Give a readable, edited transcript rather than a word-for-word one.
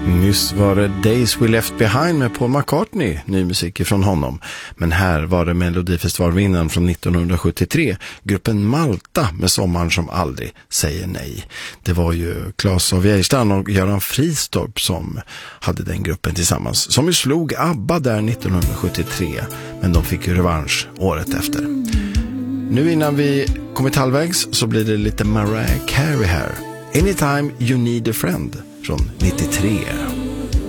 Nyss var det Days We Left Behind med Paul McCartney, ny musik från honom. Men här var det Melodifestivalvinnaren från 1973, gruppen Malta med Sommaren som aldrig säger nej. Det var ju Claes av Geijerstam och Göran Fristorp som hade den gruppen tillsammans, som ju slog ABBA där 1973, men de fick ju revansch året efter. Nu innan vi kommit halvvägs så blir det lite Mariah Carey här. Anytime You Need a Friend från 93.